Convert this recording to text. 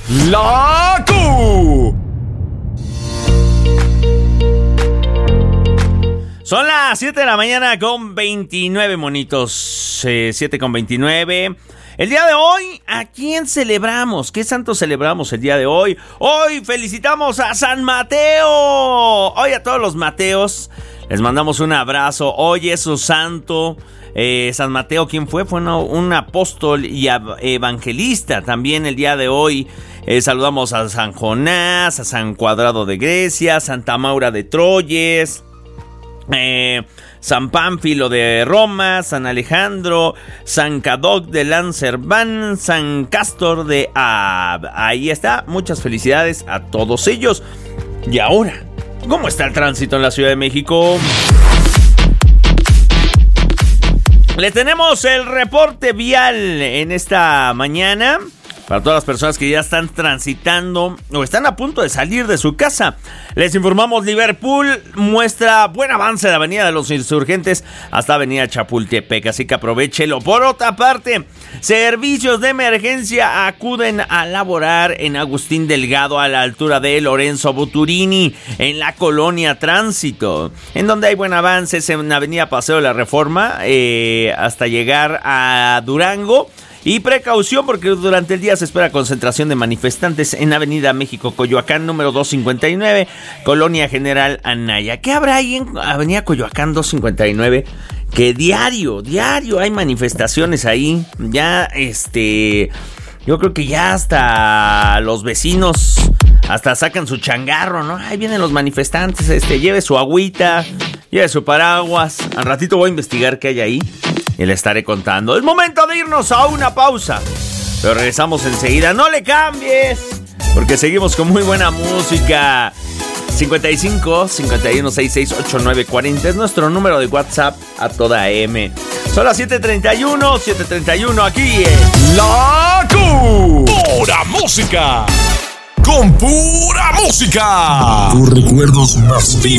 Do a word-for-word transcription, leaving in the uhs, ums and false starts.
La Q. Son las siete de la mañana con veintinueve monitos. Eh, siete con veintinueve. El día de hoy, ¿a quién celebramos? ¿Qué santo celebramos el día de hoy? Hoy felicitamos a San Mateo. Hoy a todos los Mateos les mandamos un abrazo. Hoy es su santo. Eh, San Mateo, ¿quién fue? Fue una, un apóstol y evangelista. También el día de hoy eh, saludamos a San Jonás, a San Cuadrado de Grecia, Santa Maura de Troyes, eh, San Pánfilo de Roma, San Alejandro, San Cadoc de Lancerván, San Castor de Ab. Ahí está, muchas felicidades a todos ellos. Y ahora, ¿cómo está el tránsito en la Ciudad de México? Le tenemos el reporte vial en esta mañana para todas las personas que ya están transitando o están a punto de salir de su casa. Les informamos, Liverpool muestra buen avance de la Avenida de los Insurgentes hasta Avenida Chapultepec, así que aprovéchelo. Por otra parte, servicios de emergencia acuden a laborar en Agustín Delgado a la altura de Lorenzo Buturini, en la colonia Tránsito, en donde hay buen avance es en Avenida Paseo de la Reforma eh, hasta llegar a Durango. Y precaución porque durante el día se espera concentración de manifestantes en Avenida México Coyoacán número doscientos cincuenta y nueve, Colonia General Anaya. ¿Qué habrá ahí en Avenida Coyoacán doscientos cincuenta y nueve? Que diario, diario hay manifestaciones ahí. Ya, este, yo creo que ya hasta los vecinos hasta sacan su changarro, ¿no? Ahí vienen los manifestantes, este, lleve su agüita, lleve su paraguas. Al ratito voy a investigar qué hay ahí y le estaré contando. Es momento de irnos a una pausa, pero regresamos enseguida. No le cambies, porque seguimos con muy buena música. cincuenta y cinco, cincuenta y uno, sesenta y seis, ochenta y nueve, cuarenta es nuestro número de WhatsApp a toda M. Son las siete treinta y uno, siete treinta y uno aquí en La Q. Pura música. Con pura música. Tus recuerdos más vivos.